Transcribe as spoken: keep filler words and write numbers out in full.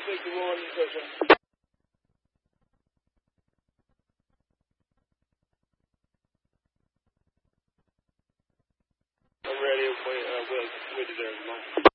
make the one session. I'm ready. Wait, uh, we'll wait there in a moment.